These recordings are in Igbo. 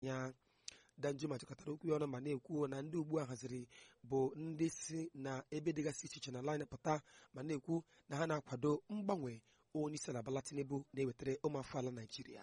ya. Danjuma chịkọtara okwu ọnụ ma na-ekwu na ndị ugbu a haziri bụ ndị si na ebe dịgasị iche iche na ala pụta ma na-ekwu na ha na-akwado mgbanwe onyeisiala Bola Tinubu na-ewetara ụmụafọ ala Naịjirịa.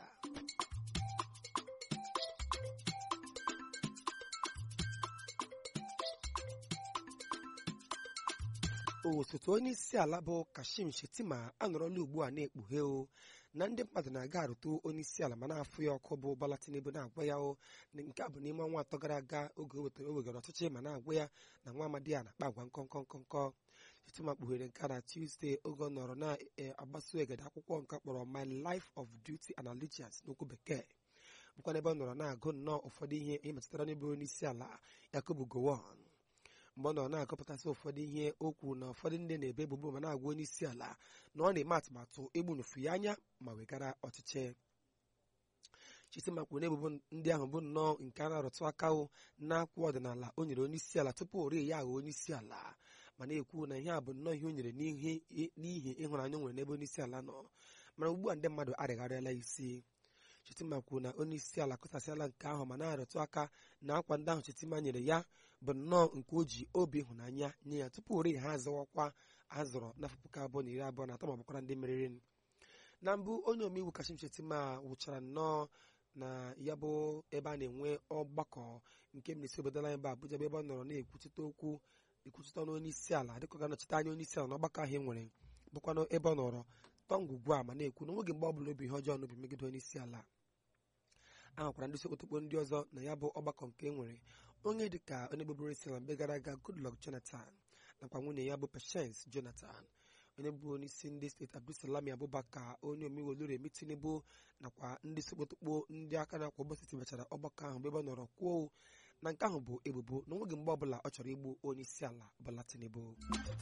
Osote onye isi ala bụ Kashim Shettima anọrọla ugbu a na-ekpughe na ndị mmadụ na-aga arụtụ onye isi ala ma na-afụ ya ọkụ bụ Bola Tinubu na-agwa ya nke a bụ n'ime ọnwa atọ gara aga oge o wegara ọchịchị ma na-agwa ya na nwa amadi ya na-akpa agwa nkọnkọ. Shettima kpughere nke a na Tuesday oge ọ nọrọ na-agbaso egede akwụkwọ nke kpọrọ My Life of Duty and Allegiance n'okwu bekee, bụkwa n'ebe ọ nọrọ na-agụ nnọọ ụfọdụ ihe metụtara n'ebe onye isi ala Yakubu Gowon. Mgbe ọ nọ na-akọpụtasị ụfọdụ ihe o kwuru na ụfọdụ ndị na-ebe ebubo ma na-agwa onye isi ala na ọ na-eme atụmatụ egbunufu ya anya ma wegara ọchịchị. Shettima kwuru na ebubo ndị ahụ bụ nnọọ nke a na-arụtụ aka na-akwụ ọdịnala o nyere onye isi ala tupu o rie ya aghọ onye isi ala, ma na-ekwu na ihe a bụ nnọọ ihe o nyere n'ihi ịhụnanya o nwere n'ebe onye isi ala nọ, mana ugbu a ndị mmadụ arịgharịala isi. Shettima kwuru na onye isi ala kụtasịala nke ahụ ma na-arụtụ aka na akwa ndị ahụ Shettima nyere ya bụ nnọọ nke o ji obi ịhụnanya nye ya tupu ori ha azọwakwa azọrọ n'afọ 2023 ma bụkwara ndị meriri. Na mbụ onye omeiwu Kashim Shettima wụchara nnọọ na ya bụ ebe a na-enwe ọgbakọ nke minisi obodo anyị bụ Abuja, ebe ọ nọrọ na-ekwuchite ọnụ onye isi ala dịka ọ ga-anọchite anya onye isi ala na ọgbakọ ahụ enwere, bụkwanụ ebe ọ nọrọ tọngwugwu a ma na-ekwu na nwoge mgbe ọ bụla obi ihe ọjọọ n'obi megide onye isi ala. A nwekwara ndị sekpotokpo ndị ọzọ na ya bụ ọgbakọ nke enwere onye dịka onye bụbụrụ isi ala mgbe gara aga Goodluck Jonathan nakwa nwunye ya bụ Patience Jonathan, onye bụ onye isi ndị steeti Abdulsalami Abubakar, onye omeiwu Oluremi Tinubu nakwa ndị sekpotokpo ndị aka na-akwa ụbọchị mechara ọgbakọ ahụ ebe ọ nọrọ kwuo na nke ahụ bụ ebubo na nwoge mgbe ọbụla ọ chọrọ igbu onye isi ala Bola Tinubu.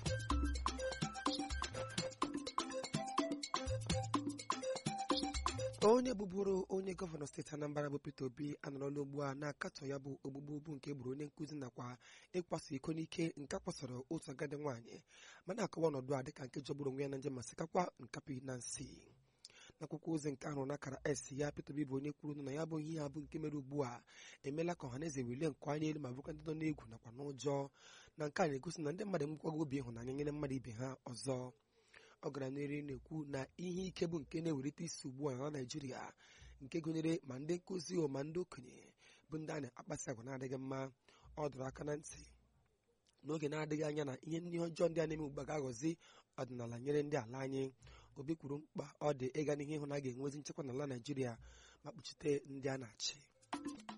Onye bụbụrụ onye gọvanọ steeti Anambra bụ Peter Obi anọrọla ugbu a na-akatọ ya bụ ogbugbu nke egburu onye nkụzi nakwa ịkwaso iko n'ike nke kwasoro otu agadi nwaanyị ma na-akọwa ọnọdụ a dịka nke jọgburu onwe ya na njem ma sikakwa nkapi na nsị. N'akwụkwọ ozi nke ahụ n'akara S ya, Peter Obi bụ onye kwuru na ya bụ ihe ya bụ nke mere ugbu a emeela ka ọhaneze welie nke anya elu ma bụkwa ndị nọ n'egwu nakwa n'ụjọ, na nke a na-egosi na ndị mmadụ enwekwago obi ịhụnanya nyere mmadụ ibe ha ọzọ. Ọ gara n'ihu na-ekwu na ihe ike bụ nke na-ewelite isi ugbu a na Naịjirịa, nke gụnyere ma ndị nkụzi ma ndị okenye bụ ndị a na-akpasị agwa na-adịghị mma. Ọ dọrọ aka na ntị n'oge na-adịghị anya na ihe ndị ọjọọ ndị a na-eme ugbu a ga-aghọzi ọdịnala nyere ndị ala anyị. Obi kwuru mkpa ọ dị ịga n'ihu ịhụ na a ga-enwezi nchekwa n'ala Naịjirịa ma kpuchite ndị a na-achị.